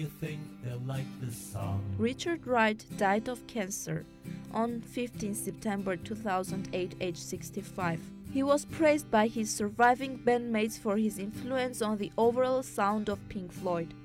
You think they'll like this song? Richard Wright died of cancer on 15 September 2008, aged 65. He was praised by his surviving bandmates for his influence on the overall sound of Pink Floyd.